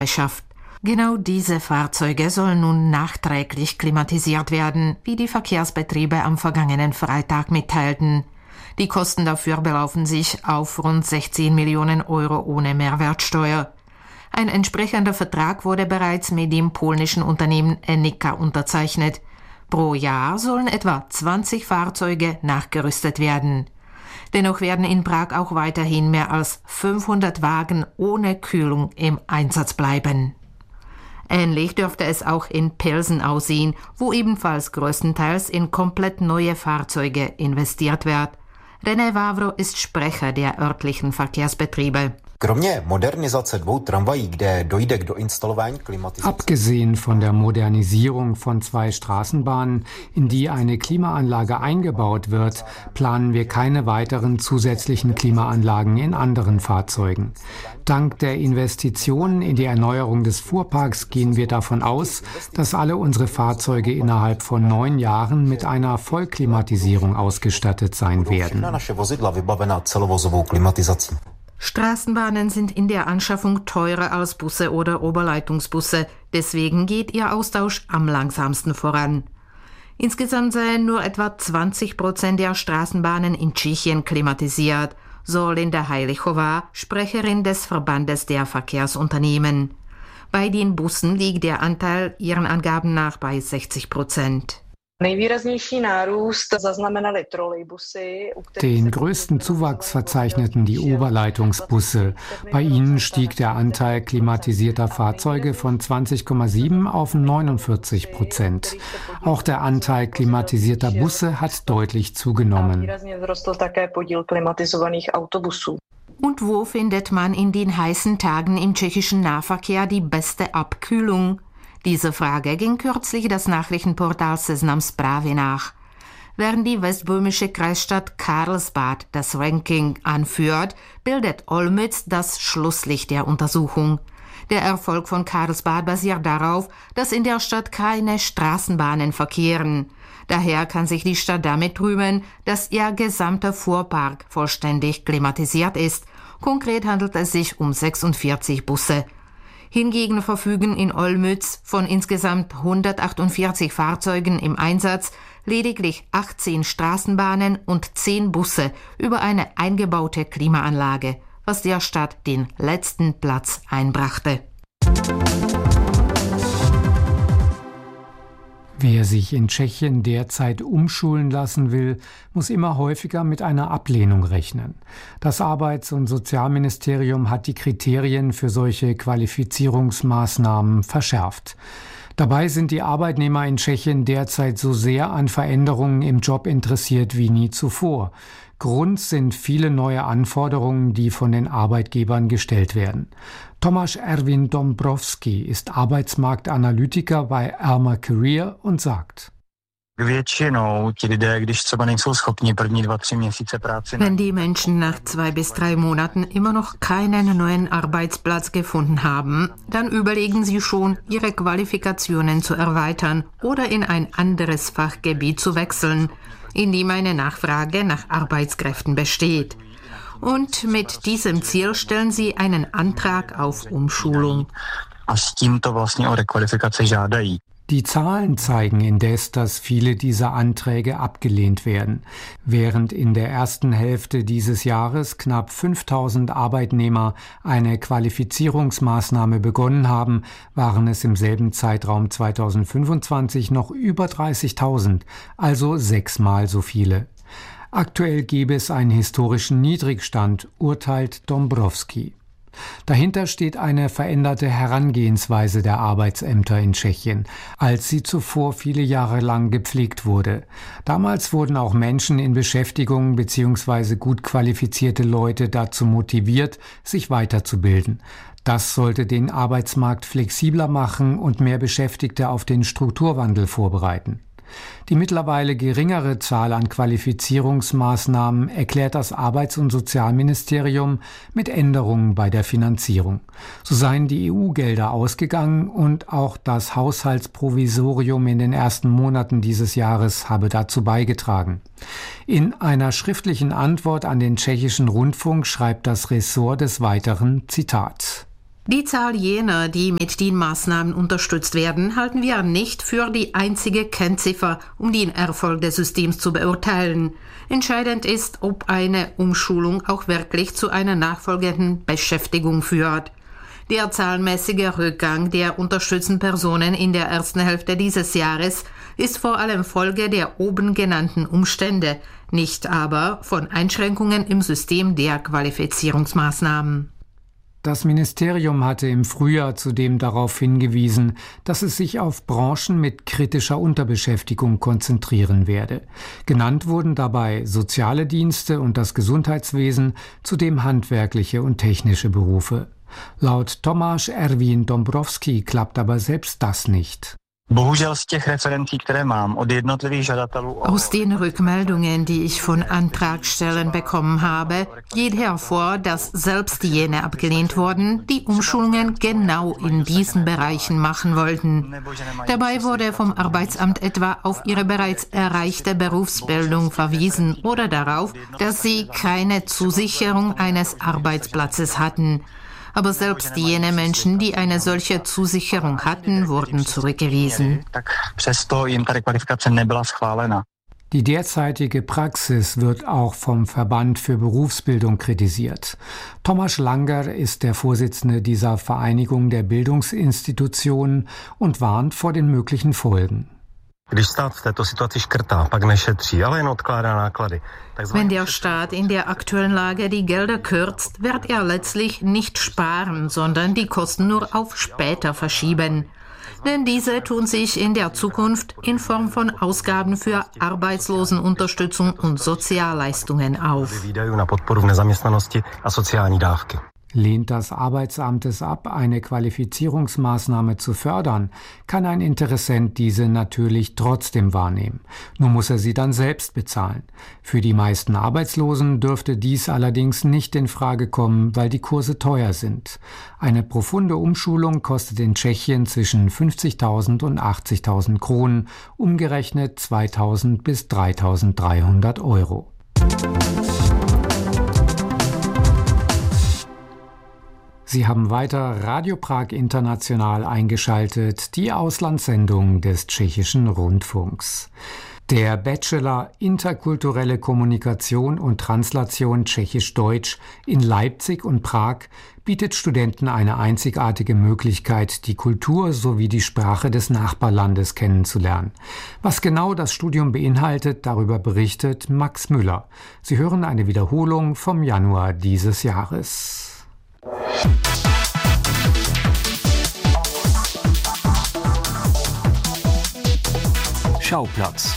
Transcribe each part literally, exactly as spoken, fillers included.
beschafft. Genau diese Fahrzeuge sollen nun nachträglich klimatisiert werden, wie die Verkehrsbetriebe am vergangenen Freitag mitteilten. Die Kosten dafür belaufen sich auf rund sechzehn Millionen Euro ohne Mehrwertsteuer. Ein entsprechender Vertrag wurde bereits mit dem polnischen Unternehmen Enica unterzeichnet. Pro Jahr sollen etwa zwanzig Fahrzeuge nachgerüstet werden. Dennoch werden in Prag auch weiterhin mehr als fünfhundert Wagen ohne Kühlung im Einsatz bleiben. Ähnlich dürfte es auch in Pilsen aussehen, wo ebenfalls größtenteils in komplett neue Fahrzeuge investiert wird. René Vávro ist Sprecher der örtlichen Verkehrsbetriebe. Abgesehen von der Modernisierung von zwei Straßenbahnen, in die eine Klimaanlage eingebaut wird, planen wir keine weiteren zusätzlichen Klimaanlagen in anderen Fahrzeugen. Dank der Investitionen in die Erneuerung des Fuhrparks gehen wir davon aus, dass alle unsere Fahrzeuge innerhalb von neun Jahren mit einer Vollklimatisierung ausgestattet sein werden. Straßenbahnen sind in der Anschaffung teurer als Busse oder Oberleitungsbusse. Deswegen geht ihr Austausch am langsamsten voran. Insgesamt seien nur etwa zwanzig Prozent der Straßenbahnen in Tschechien klimatisiert, so Linda Heilichová, Sprecherin des Verbandes der Verkehrsunternehmen. Bei den Bussen liegt der Anteil ihren Angaben nach bei sechzig Prozent. Den größten Zuwachs verzeichneten die Oberleitungsbusse. Bei ihnen stieg der Anteil klimatisierter Fahrzeuge von zwanzig Komma sieben auf neunundvierzig Prozent. Auch der Anteil klimatisierter Busse hat deutlich zugenommen. Und wo findet man in den heißen Tagen im tschechischen Nahverkehr die beste Abkühlung? Diese Frage ging kürzlich das Nachrichtenportal Seznam Zprávy nach. Während die westböhmische Kreisstadt Karlsbad das Ranking anführt, bildet Olmütz das Schlusslicht der Untersuchung. Der Erfolg von Karlsbad basiert darauf, dass in der Stadt keine Straßenbahnen verkehren. Daher kann sich die Stadt damit rühmen, dass ihr gesamter Fuhrpark vollständig klimatisiert ist. Konkret handelt es sich um sechsundvierzig Busse. Hingegen verfügen in Olmütz von insgesamt hundertachtundvierzig Fahrzeugen im Einsatz lediglich achtzehn Straßenbahnen und zehn Busse über eine eingebaute Klimaanlage, was der Stadt den letzten Platz einbrachte. Wer sich in Tschechien derzeit umschulen lassen will, muss immer häufiger mit einer Ablehnung rechnen. Das Arbeits- und Sozialministerium hat die Kriterien für solche Qualifizierungsmaßnahmen verschärft. Dabei sind die Arbeitnehmer in Tschechien derzeit so sehr an Veränderungen im Job interessiert wie nie zuvor. Grund sind viele neue Anforderungen, die von den Arbeitgebern gestellt werden. Tomáš Erwin Dombrovský ist Arbeitsmarktanalytiker bei Alma Career und sagt: Wenn die Menschen nach zwei bis drei Monaten immer noch keinen neuen Arbeitsplatz gefunden haben, dann überlegen sie schon, ihre Qualifikationen zu erweitern oder in ein anderes Fachgebiet zu wechseln, in dem eine Nachfrage nach Arbeitskräften besteht. Und mit diesem Ziel stellen sie einen Antrag auf Umschulung. Die Zahlen zeigen indes, dass viele dieser Anträge abgelehnt werden. Während in der ersten Hälfte dieses Jahres knapp fünftausend Arbeitnehmer eine Qualifizierungsmaßnahme begonnen haben, waren es im selben Zeitraum zweitausendfünfundzwanzig noch über dreißigtausend, also sechsmal so viele. Aktuell gebe es einen historischen Niedrigstand, urteilt Dombrovský. Dahinter steht eine veränderte Herangehensweise der Arbeitsämter in Tschechien, als sie zuvor viele Jahre lang gepflegt wurde. Damals wurden auch Menschen in Beschäftigung bzw. gut qualifizierte Leute dazu motiviert, sich weiterzubilden. Das sollte den Arbeitsmarkt flexibler machen und mehr Beschäftigte auf den Strukturwandel vorbereiten. Die mittlerweile geringere Zahl an Qualifizierungsmaßnahmen erklärt das Arbeits- und Sozialministerium mit Änderungen bei der Finanzierung. So seien die E U-Gelder ausgegangen und auch das Haushaltsprovisorium in den ersten Monaten dieses Jahres habe dazu beigetragen. In einer schriftlichen Antwort an den tschechischen Rundfunk schreibt das Ressort des Weiteren, Zitat: Die Zahl jener, die mit den Maßnahmen unterstützt werden, halten wir nicht für die einzige Kennziffer, um den Erfolg des Systems zu beurteilen. Entscheidend ist, ob eine Umschulung auch wirklich zu einer nachfolgenden Beschäftigung führt. Der zahlenmäßige Rückgang der unterstützten Personen in der ersten Hälfte dieses Jahres ist vor allem Folge der oben genannten Umstände, nicht aber von Einschränkungen im System der Qualifizierungsmaßnahmen. Das Ministerium hatte im Frühjahr zudem darauf hingewiesen, dass es sich auf Branchen mit kritischer Unterbeschäftigung konzentrieren werde. Genannt wurden dabei soziale Dienste und das Gesundheitswesen, zudem handwerkliche und technische Berufe. Laut Tomáš Erwin Dombrovský klappt aber selbst das nicht. Aus den Rückmeldungen, die ich von Antragstellern bekommen habe, geht hervor, dass selbst jene abgelehnt wurden, die Umschulungen genau in diesen Bereichen machen wollten. Dabei wurde vom Arbeitsamt etwa auf ihre bereits erreichte Berufsbildung verwiesen oder darauf, dass sie keine Zusicherung eines Arbeitsplatzes hatten. Aber selbst jene Menschen, die eine solche Zusicherung hatten, wurden zurückgewiesen. Die derzeitige Praxis wird auch vom Verband für Berufsbildung kritisiert. Tomáš Langer ist der Vorsitzende dieser Vereinigung der Bildungsinstitutionen und warnt vor den möglichen Folgen. Wenn der Staat in der aktuellen Lage die Gelder kürzt, wird er letztlich nicht sparen, sondern die Kosten nur auf später verschieben. Denn diese tun sich in der Zukunft in Form von Ausgaben für Arbeitslosenunterstützung und Sozialleistungen auf. Lehnt das Arbeitsamt es ab, eine Qualifizierungsmaßnahme zu fördern, kann ein Interessent diese natürlich trotzdem wahrnehmen. Nur muss er sie dann selbst bezahlen. Für die meisten Arbeitslosen dürfte dies allerdings nicht in Frage kommen, weil die Kurse teuer sind. Eine profunde Umschulung kostet in Tschechien zwischen fünfzigtausend und achtzigtausend Kronen, umgerechnet zweitausend bis dreitausenddreihundert Euro. Sie haben weiter Radio Prag International eingeschaltet, die Auslandssendung des tschechischen Rundfunks. Der Bachelor Interkulturelle Kommunikation und Translation Tschechisch-Deutsch in Leipzig und Prag bietet Studenten eine einzigartige Möglichkeit, die Kultur sowie die Sprache des Nachbarlandes kennenzulernen. Was genau das Studium beinhaltet, darüber berichtet Max Müller. Sie hören eine Wiederholung vom Januar dieses Jahres. Schauplatz.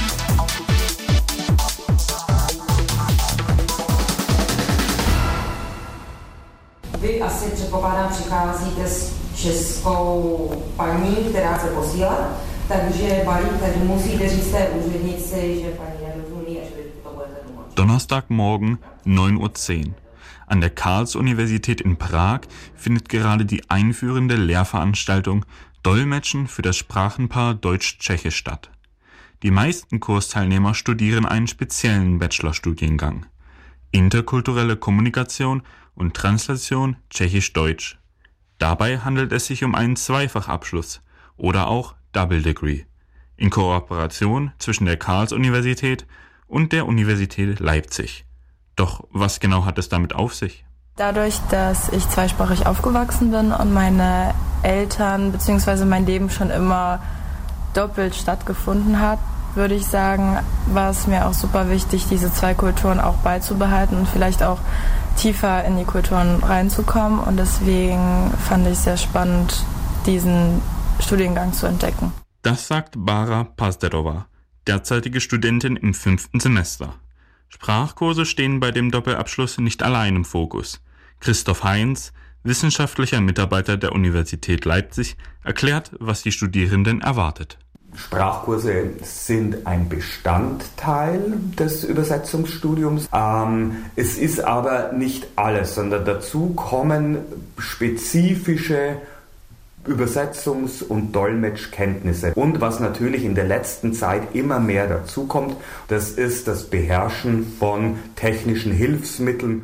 Vy asi předpokládám přicházíte s českou paní, která chce posílat, takže balíte, musíte říct té úřednici, že paní nerozumí a že vy to budete tlumočit. Donnerstagmorgen neun Uhr zehn. An der Karls-Universität in Prag findet gerade die einführende Lehrveranstaltung Dolmetschen für das Sprachenpaar Deutsch-Tschechisch statt. Die meisten Kursteilnehmer studieren einen speziellen Bachelorstudiengang: Interkulturelle Kommunikation und Translation Tschechisch-Deutsch. Dabei handelt es sich um einen Zweifachabschluss oder auch Double Degree in Kooperation zwischen der Karls-Universität und der Universität Leipzig. Doch was genau hat es damit auf sich? Dadurch, dass ich zweisprachig aufgewachsen bin und meine Eltern bzw. mein Leben schon immer doppelt stattgefunden hat, würde ich sagen, war es mir auch super wichtig, diese zwei Kulturen auch beizubehalten und vielleicht auch tiefer in die Kulturen reinzukommen. Und deswegen fand ich es sehr spannend, diesen Studiengang zu entdecken. Das sagt Bara Pazderova, derzeitige Studentin im fünften Semester. Sprachkurse stehen bei dem Doppelabschluss nicht allein im Fokus. Christoph Heinz, wissenschaftlicher Mitarbeiter der Universität Leipzig, erklärt, was die Studierenden erwartet. Sprachkurse sind ein Bestandteil des Übersetzungsstudiums. Ähm, es ist aber nicht alles, sondern dazu kommen spezifische Übersetzungs- und Dolmetschkenntnisse. Und was natürlich in der letzten Zeit immer mehr dazukommt, das ist das Beherrschen von technischen Hilfsmitteln.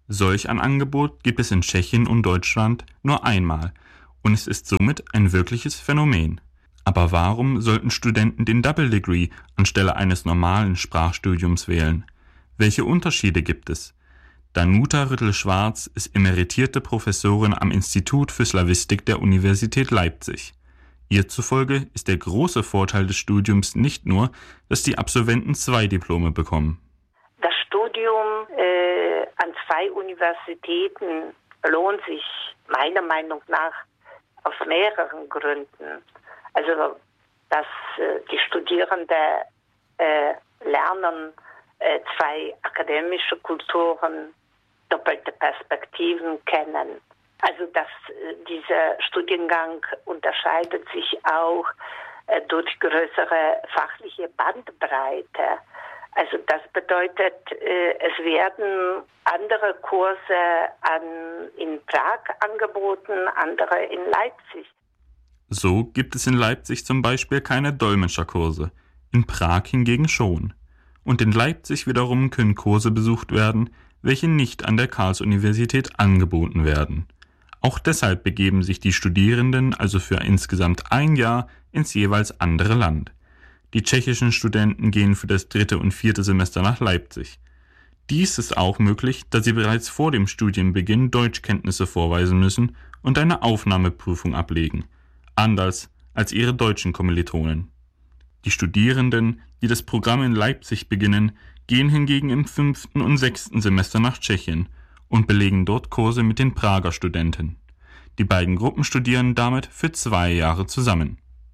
Solch ein Angebot gibt es in Tschechien und Deutschland nur einmal und es ist somit ein wirkliches Phänomen. Aber warum sollten Studenten den Double Degree anstelle eines normalen Sprachstudiums wählen? Welche Unterschiede gibt es? Danuta Rüttel-Schwarz ist emeritierte Professorin am Institut für Slawistik der Universität Leipzig. Ihr zufolge ist der große Vorteil des Studiums nicht nur, dass die Absolventen zwei Diplome bekommen. Das Studium äh, an zwei Universitäten lohnt sich meiner Meinung nach aus mehreren Gründen. Also, dass äh, die Studierenden äh, lernen äh, zwei akademische Kulturen, doppelte Perspektiven kennen. Also, dass äh, dieser Studiengang unterscheidet sich auch äh, durch größere fachliche Bandbreite. Also das bedeutet, äh, es werden andere Kurse an, in Prag angeboten, andere in Leipzig. So gibt es in Leipzig zum Beispiel keine Dolmetscherkurse, in Prag hingegen schon. Und in Leipzig wiederum können Kurse besucht werden, welche nicht an der Karls-Universität angeboten werden. Auch deshalb begeben sich die Studierenden also für insgesamt ein Jahr ins jeweils andere Land. Die tschechischen Studenten gehen für das dritte und vierte Semester nach Leipzig. Dies ist auch möglich, da sie bereits vor dem Studienbeginn Deutschkenntnisse vorweisen müssen und eine Aufnahmeprüfung ablegen, anders als ihre deutschen Kommilitonen. Die Studierenden, die das Programm in Leipzig beginnen, gehen hingegen im fünften und sechsten Semester nach Tschechien und belegen dort Kurse mit den Prager Studenten. Die beiden Gruppen studieren damit für zwei Jahre zusammen.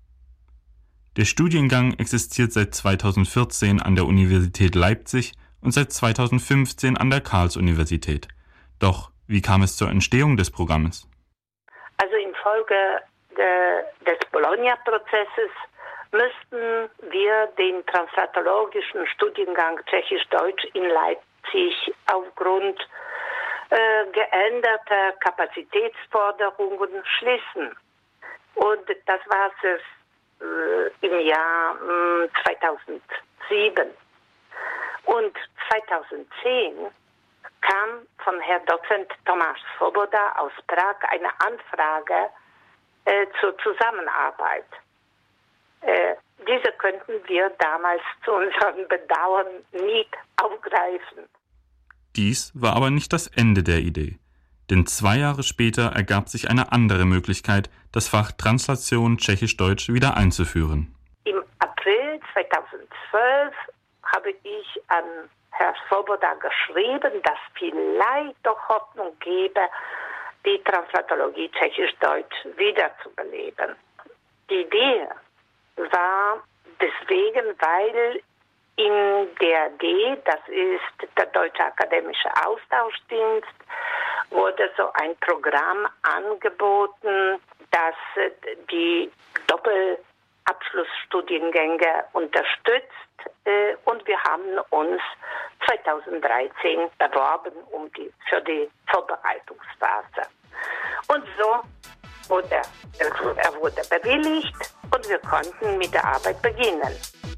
Der Studiengang existiert seit zweitausendvierzehn an der Universität Leipzig und seit zweitausendfünfzehn an der Karls-Universität. Doch wie kam es zur Entstehung des Programmes? Also infolge de, des Bologna-Prozesses müssten wir den transatlantalogischen Studiengang Tschechisch-Deutsch in Leipzig aufgrund äh, geänderter Kapazitätsforderungen schließen. Und das war es äh, im Jahr äh, zweitausendsieben. Und zweitausendzehn kam von Herrn Dozent Tomáš Svoboda aus Prag eine Anfrage äh, zur Zusammenarbeit. Äh, diese könnten wir damals zu unserem Bedauern nicht aufgreifen. Dies war aber nicht das Ende der Idee. Denn zwei Jahre später ergab sich eine andere Möglichkeit, das Fach Translation Tschechisch-Deutsch wieder einzuführen. Im April zweitausendzwölf habe ich an Herrn Svoboda geschrieben, dass vielleicht doch Hoffnung gebe, die Translatologie Tschechisch-Deutsch wiederzubeleben. Die Idee war deswegen, weil in D R D, das ist der Deutsche Akademische Austauschdienst, wurde so ein Programm angeboten, das die Doppelabschlussstudiengänge unterstützt, und wir haben uns zweitausenddreizehn beworben um die, für die Vorbereitungsphase. Und so wurde er wurde bewilligt und wir konnten mit der Arbeit beginnen.